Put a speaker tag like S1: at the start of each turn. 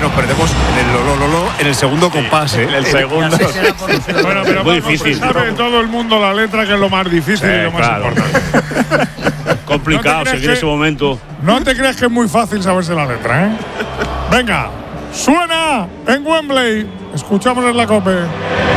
S1: nos perdemos en el lo, en el segundo compás, ¿eh?
S2: En el segundo.
S3: Bueno, pero
S2: muy
S3: vamos,
S2: difícil.
S3: sabe todo el mundo la letra, que es lo más difícil y lo más importante.
S2: Complicado
S3: ¿No te crees
S2: seguir ese momento.
S3: No te creas que es muy fácil saberse la letra, ¿eh? Venga, suena en Wembley. Escuchamos en la COPE.